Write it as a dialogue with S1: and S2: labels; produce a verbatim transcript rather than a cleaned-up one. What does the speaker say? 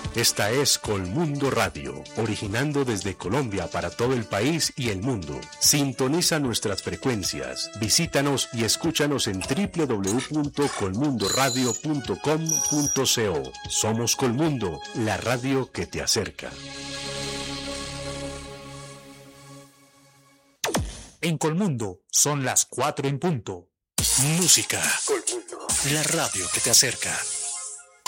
S1: Esta es Colmundo Radio, originando desde Colombia para todo el país y el mundo. Sintoniza nuestras frecuencias, visítanos y escúchanos en doble u doble u doble u punto colmundo radio punto com punto co. Somos Colmundo, la radio que te acerca.
S2: En Colmundo son las cuatro en punto.
S1: Música. Colmundo, la radio que te acerca.